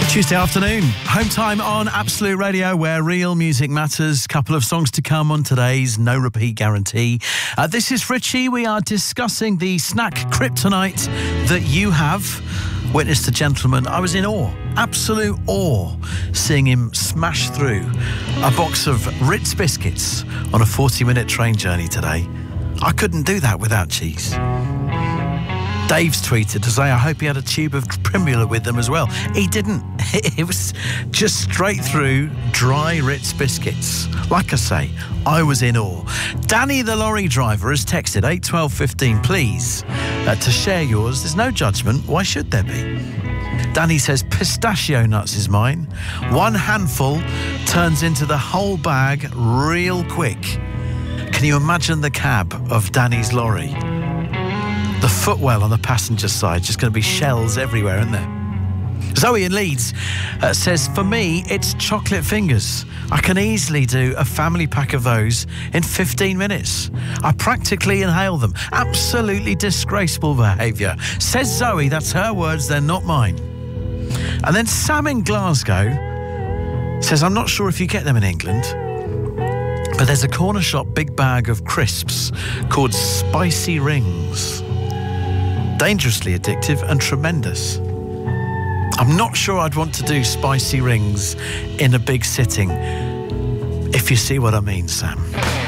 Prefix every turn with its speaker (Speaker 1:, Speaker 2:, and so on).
Speaker 1: Tuesday afternoon, home time on Absolute Radio, where real music matters. Couple of songs to come on today's No Repeat Guarantee. This is Richie. We are discussing the snack kryptonite that you have. Witness the gentleman. I was in awe, absolute awe, seeing him smash through a box of Ritz biscuits on a 40-minute train journey today. I couldn't do that without cheese. Dave's tweeted to say, I hope he had a tube of Primula with them as well. He didn't. It was just straight through dry Ritz biscuits. Like I say, I was in awe. Danny, the lorry driver, has texted 81215, please, to share yours. There's no judgment. Why should there be? Danny says, pistachio nuts is mine. One handful turns into the whole bag real quick. Can you imagine the cab of Danny's lorry? The footwell on the passenger side, just going to be shells everywhere, isn't there? Zoe in Leeds says, for me, it's chocolate fingers. I can easily do a family pack of those in 15 minutes. I practically inhale them. Absolutely disgraceful behaviour. Says Zoe, that's her words, they're not mine. And then Sam in Glasgow says, I'm not sure if you get them in England, but there's a corner shop big bag of crisps called Spicy Rings. Dangerously addictive and tremendous. I'm not sure I'd want to do spicy rings in a big sitting, if you see what I mean, Sam.